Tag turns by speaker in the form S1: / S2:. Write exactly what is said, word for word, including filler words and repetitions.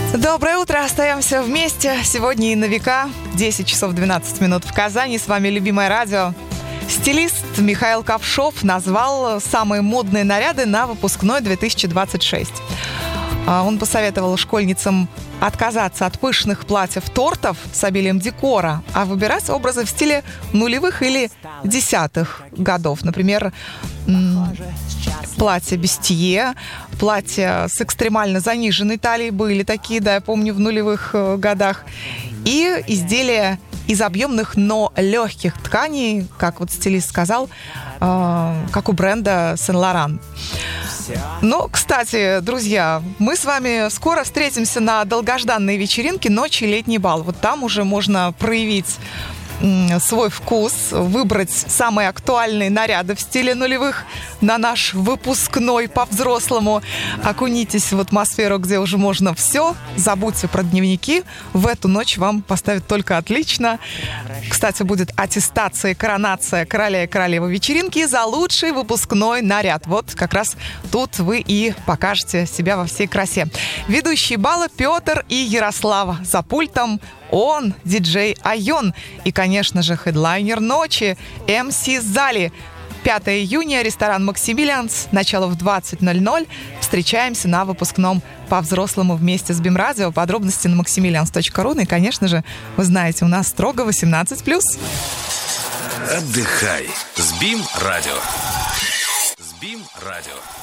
S1: Доброе утро, остаемся вместе. Сегодня и на века, десять часов двенадцать минут в Казани. С вами любимое радио. Стилист Михаил Ковшов назвал самые модные наряды на выпускной две тысячи двадцать шесть. Он посоветовал школьницам отказаться от пышных платьев-тортов с обилием декора, а выбирать образы в стиле нулевых или десятых годов. Например, платье бюстье, платье с экстремально заниженной талией, были такие, да, я помню, в нулевых годах, и изделия из объемных, но легких тканей, как вот стилист сказал, э, как у бренда Сен-Лоран. Ну, кстати, друзья, мы с вами скоро встретимся на долгожданной вечеринке «Ночь и летний бал». Вот там уже можно проявить свой вкус, выбрать самые актуальные наряды в стиле нулевых на наш выпускной по-взрослому. Окунитесь в атмосферу, где уже можно все. Забудьте про дневники. В эту ночь вам поставят только отлично. Кстати, будет аттестация и коронация короля и королевы вечеринки за лучший выпускной наряд. Вот как раз тут вы и покажете себя во всей красе. Ведущие бала Петр и Ярослава. За пультом он, диджей Айон. И, конечно же, хедлайнер ночи эм си Зали. пятого июня, ресторан «Максимилианс», начало в двадцать ноль ноль. Встречаемся на выпускном по-взрослому вместе с БИМ-радио. Подробности на максимилианс точка ру. Ну и, конечно же, вы знаете, у нас строго восемнадцать плюс.
S2: Отдыхай с БИМ-радио. С БИМ-радио.